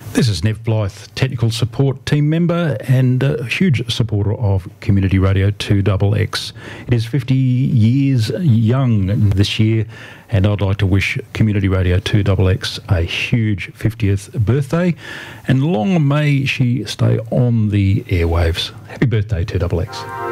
This is Nev Blythe, technical support team member and a huge supporter of Community Radio 2XX. It is 50 years young this year, and I'd like to wish Community Radio 2XX a huge 50th birthday, and long may she stay on the airwaves. Happy birthday, 2XX.